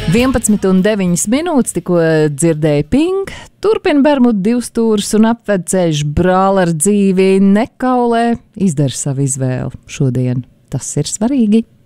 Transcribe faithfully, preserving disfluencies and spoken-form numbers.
vienpadsmit un deviņas minūtes tikko dzirdēja Pink, turpina Bermudu divstūrus un apved ceļš brāl ar dzīvi nekaulē, izdara savu izvēli šodien. Tas ir svarīgi.